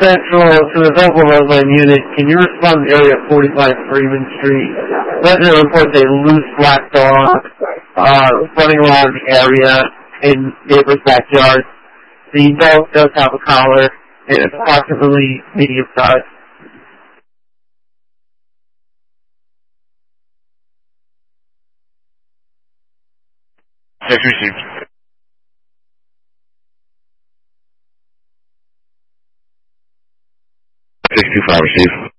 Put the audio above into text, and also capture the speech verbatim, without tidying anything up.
Central to the Local Roadline Unit. Can you respond to area forty-five Freeman Street? Resident reports a loose black dog uh, running around the area in neighbors' backyards. The dog does have a collar and it's approximately medium size. Text received. six two five received.